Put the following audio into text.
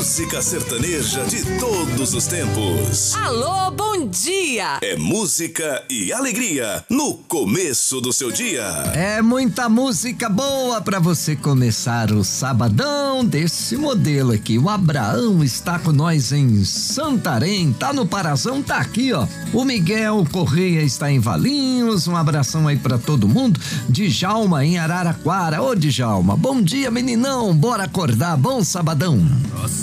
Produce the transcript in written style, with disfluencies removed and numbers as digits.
música sertaneja de todos os tempos. Alô, bom dia! É música e alegria no começo do seu dia. É muita música boa pra você começar o sabadão desse modelo aqui. O Abraão está com nós em Santarém, tá no Parazão, tá aqui, ó. O Miguel Correia está em Valinhos, um abração aí pra todo mundo. Djalma em Araraquara. Ô, Djalma, bom dia, meninão, bora acordar, bom sabadão.